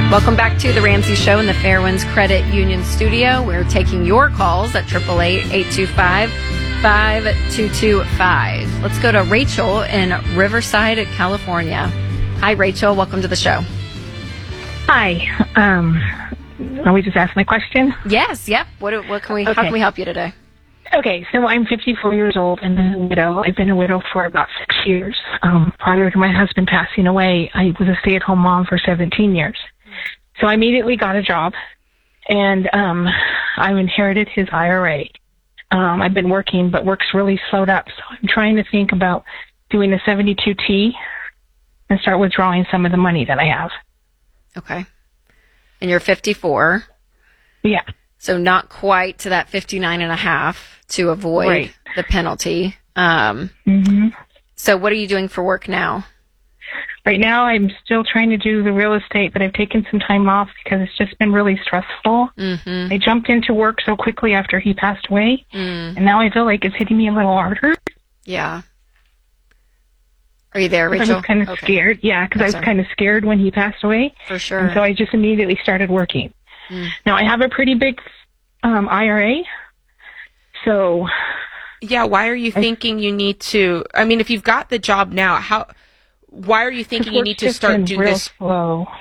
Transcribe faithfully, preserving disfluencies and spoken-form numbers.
Welcome back to the Ramsey Show in the Fairwinds Credit Union studio. We're taking your calls at eight eight eight, eight two five, five two two five. Let's go to Rachel in Riverside, California. Hi, Rachel. Welcome to the show. Hi. Um, are we just asking a question? Yes. Yep. What, what can we? Okay. How can we help you today? Okay, so I'm fifty-four years old and a widow. I've been a widow for about six years. Um, prior to my husband passing away, I was a stay-at-home mom for seventeen years. So I immediately got a job, and um, I inherited his I R A. Um, I've been working, but work's really slowed up, so I'm trying to think about doing a seventy-two T and start withdrawing some of the money that I have. Okay. And you're fifty-four. Yeah. So not quite to that fifty-nine and a half to avoid Right. the penalty. Um, Mm-hmm. so what are you doing for work now? Right now, I'm still trying to do the real estate, but I've taken some time off because it's just been really stressful. Mm-hmm. I jumped into work so quickly after he passed away, Mm. and now I feel like it's hitting me a little harder. Yeah. Are you there, I Rachel? was kind of Okay. scared. Yeah, because I That's was all right. kind of scared when he passed away. For sure. And so I just immediately started working. Mm. Now, I have a pretty big um, I R A, so... Yeah, why are you thinking you need to? I mean, if you've got the job now, how? Why are you thinking you work's need to just start been doing real this? slow.